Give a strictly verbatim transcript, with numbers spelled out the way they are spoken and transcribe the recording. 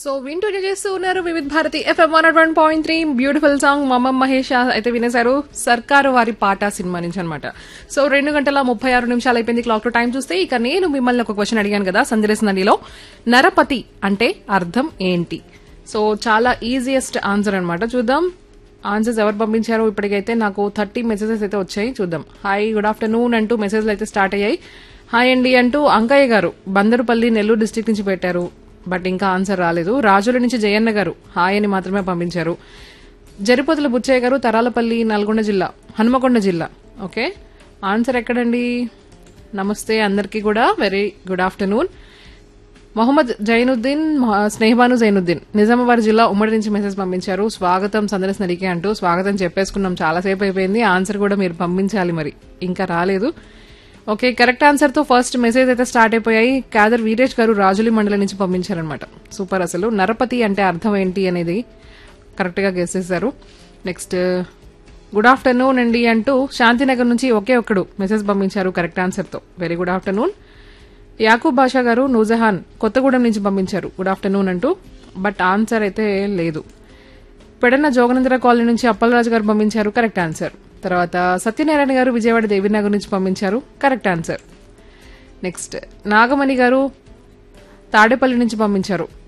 So వింటూ చేస్తూ ఉన్నారు వివిధ Bharati FM one one point three beautiful song మమ్మమ్ Mahesh అయితే వినేశారు సర్కారు వారి పాట సినిమా నుంచి అనమాట. సో రెండు గంటల ముప్పై ఆరు నిమిషాలు అయిపోయింది క్లాక్ లో టైం చూస్తే. ఇక నేను మిమ్మల్ని ఒక క్వశ్చన్ అడిగాను కదా సందేశ్ నదిలో, నరపతి అంటే అర్థం ఏంటి? సో చాలా ఈజియెస్ట్ ఆన్సర్ అనమాట. చూద్దాం ఆన్సర్స్ ఎవరు పంపించారో. ఇప్పటికైతే నాకు థర్టీ మెసేజెస్ అయితే వచ్చాయి. చూద్దాం. హాయ్ గుడ్ ఆఫ్టర్నూన్ అంటూ మెసేజ్లు అయితే స్టార్ట్ అయ్యాయి. హాయ్ అండి అంటూ అంకయ్య గారు బందరుపల్లి నెల్లూరు డిస్ట్రిక్ట్ నుంచి పెట్టారు, బట్ ఇంకా ఆన్సర్ రాలేదు. రాజుల నుంచి జయన్న గారు హాయ్ అని మాత్రమే పంపించారు. జరిపోతుల బుచ్చయ్య గారు తరాలపల్లి నల్గొండ జిల్లా హనుమకొండ జిల్లా. ఓకే, ఆన్సర్ ఎక్కడండి? నమస్తే అందరికీ కూడా very good afternoon. Mohammed Zainuddin Sneha Banu Zainuddin Nizamabad జిల్లా ఉమ్మడి నుంచి మెసేజ్ పంపించారు. స్వాగతం సందర్శ నడికే అంటూ. స్వాగతం చెప్పేసుకున్నాం, చాలాసేపు అయిపోయింది. ఆన్సర్ కూడా మీరు పంపించాలి, మరి ఇంకా రాలేదు. ఓకే, కరెక్ట్ ఆన్సర్ తో ఫస్ట్ మెసేజ్ అయితే స్టార్ట్ అయిపోయాయి. కాదర్ వీరేష్ గారు రాజులి మండలం నుంచి పంపించారనమాట. సూపర్. అసలు నరపతి అంటే అర్థం ఏంటి అనేది కరెక్ట్ గా గెస్ చేశారు. నెక్స్ట్ గుడ్ ఆఫ్టర్నూన్ అండి అంటూ శాంతినగర్ నుంచి ఒకే ఒక్కడు మెసేజ్ పంపించారు కరెక్ట్ ఆన్సర్ తో. Very good afternoon. యాకూబ్ బాషా గారు నూజహాన్ కొత్తగూడెం నుంచి పంపించారు గుడ్ ఆఫ్టర్నూన్ అంటూ, బట్ ఆన్సర్ అయితే లేదు. పెడన్న జోగనంద్ర కాలనీ నుంచి అప్పలరాజు గారు పంపించారు కరెక్ట్ ఆన్సర్. తర్వాత సత్యనారాయణ గారు విజయవాడ దేవినగర్ నుంచి పంపించారు కరెక్ట్ ఆన్సర్. నెక్స్ట్ నాగమణి గారు తాడేపల్లి నుంచి పంపించారు